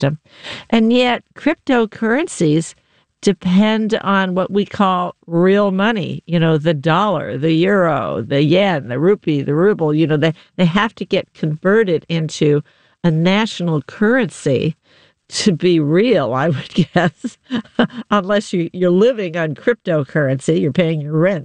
system. And yet, cryptocurrencies depend on what we call real money, the dollar, the euro, the yen, the rupee, the ruble. They have to get converted into a national currency to be real, I would guess, unless you're living on cryptocurrency, you're paying your rent